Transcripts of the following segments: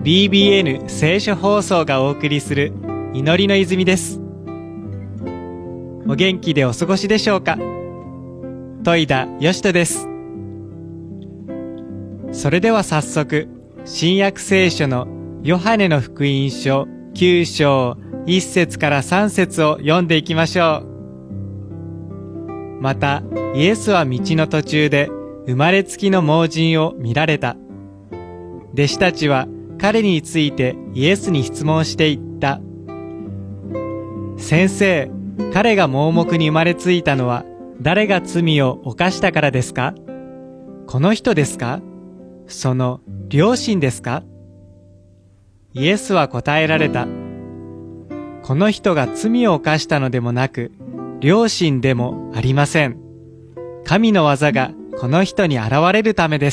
BBN 聖書放送がお送りする祈りの泉です。お元気でお過ごしでしょうか。戸田義人です。それでは早速、新約聖書のヨハネの福音書9章1節から3節を読んでいきましょう。また、イエスは道の途中で生まれつきの盲人を見られた。弟子たちは彼についてイエスに質問していった。先生、彼が盲目に生まれついたのは誰が罪を犯したからですか？この人ですか？その両親ですか？イエスは答えられた。この人が罪を犯したのでもなく、両親でもありません。神の技がこの人に現れるためです。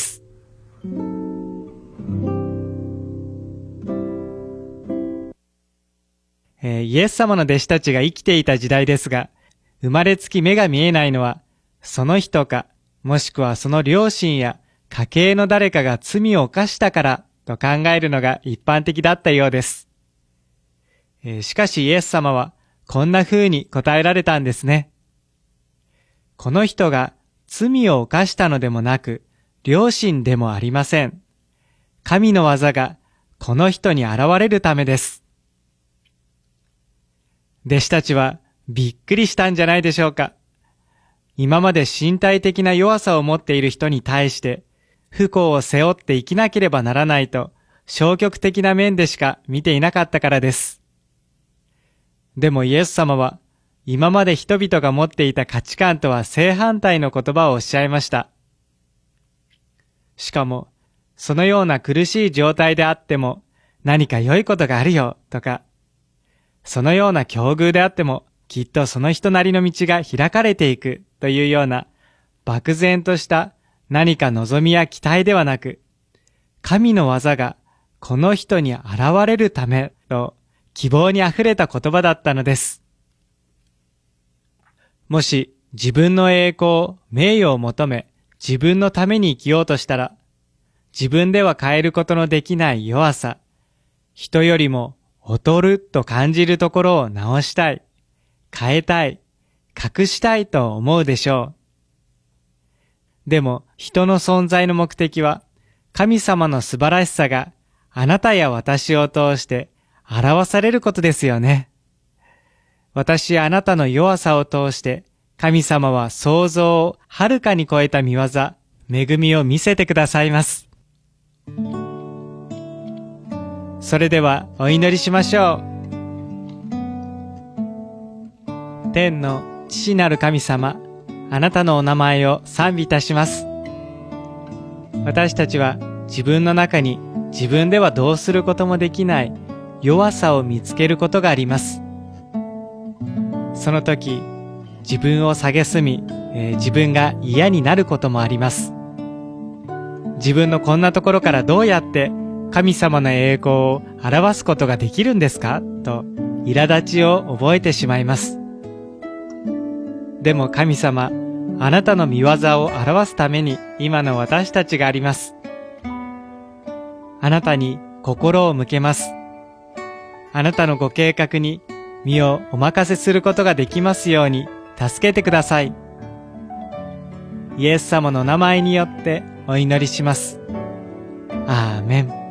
イエス様の弟子たちが生きていた時代ですが、生まれつき目が見えないのは、その人か、もしくはその両親や家系の誰かが罪を犯したからと考えるのが一般的だったようです。しかしイエス様はこんな風に答えられたんですね。この人が罪を犯したのでもなく、両親でもありません。神の技がこの人に現れるためです。弟子たちはびっくりしたんじゃないでしょうか。今まで身体的な弱さを持っている人に対して、不幸を背負って生きなければならないと、消極的な面でしか見ていなかったからです。でもイエス様は、今まで人々が持っていた価値観とは正反対の言葉をおっしゃいました。しかも、そのような苦しい状態であっても、何か良いことがあるよ、とか、そのような境遇であっても、きっとその人なりの道が開かれていくというような、漠然とした何か望みや期待ではなく、神の技がこの人に現れるためと希望にあふれた言葉だったのです。もし自分の栄光、名誉を求め、自分のために生きようとしたら、自分では変えることのできない弱さ、人よりも劣ると感じるところを直したい、変えたい、隠したいと思うでしょう。でも人の存在の目的は神様の素晴らしさがあなたや私を通して表されることですよね。私やあなたの弱さを通して神様は想像をはるかに超えた御業、恵みを見せてくださいます。それではお祈りしましょう。天の父なる神様、あなたのお名前を賛美いたします。私たちは自分の中に自分ではどうすることもできない弱さを見つけることがあります。その時、自分を蔑み、自分が嫌になることもあります。自分のこんなところからどうやって神様の栄光を表すことができるんですかと苛立ちを覚えてしまいます。でも神様、あなたの御業を表すために今の私たちがあります。あなたに心を向けます。あなたのご計画に身をお任せすることができますように助けてください。イエス様の名前によってお祈りします。アーメン。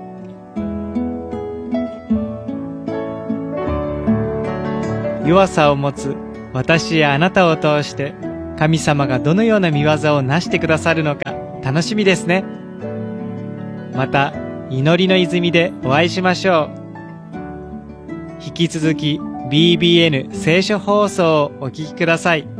弱さを持つ私やあなたを通して神様がどのような御業をなしてくださるのか楽しみですね。また祈りの泉でお会いしましょう。引き続き BBN 聖書放送をお聞きください。